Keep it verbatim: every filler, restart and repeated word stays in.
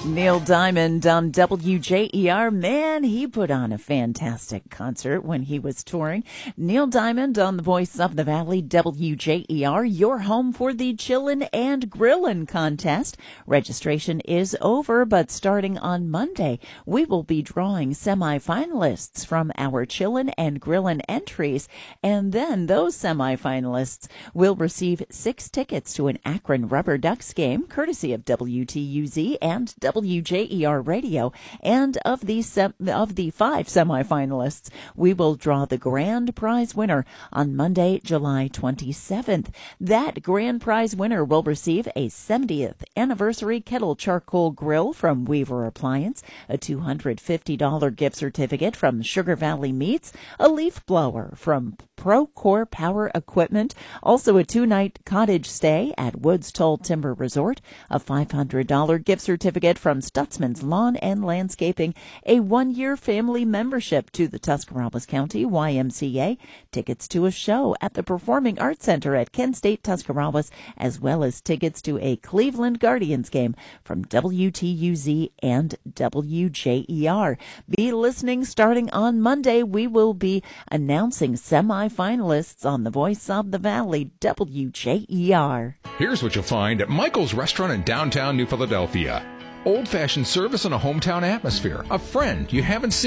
Neil Diamond on W J E R. Man, he put on a fantastic concert when he was touring. Neil Diamond on the Voice of the Valley, W J E R, your home for the Chillin' and Grillin' contest. Registration is over, but starting on Monday, we will be drawing semifinalists from our Chillin' and Grillin' entries, and then those semifinalists will receive six tickets to an Akron Rubber Ducks game, courtesy of W T U Z and W J E R Radio. And of the sem- of the five semifinalists, we will draw the grand prize winner on Monday, July twenty-seventh. That grand prize winner will receive a seventieth anniversary kettle charcoal grill from Weaver Appliance, a two hundred fifty dollars gift certificate from Sugar Valley Meats, a leaf blower from Procore Power Equipment, also a two-night cottage stay at Woods Toll Timber Resort, a five hundred dollars gift certificate from Stutzman's Lawn and Landscaping, a one-year family membership to the Tuscarawas County Y M C A, tickets to a show at the Performing Arts Center at Kent State Tuscarawas, as well as tickets to a Cleveland Guardians game from W T U Z and W J E R. Be listening starting on Monday. We will be announcing semi-finalists on the Voice of the Valley, W J E R. Here's what you'll find at Michael's Restaurant in downtown New Philadelphia. Old-fashioned service in a hometown atmosphere. A friend you haven't seen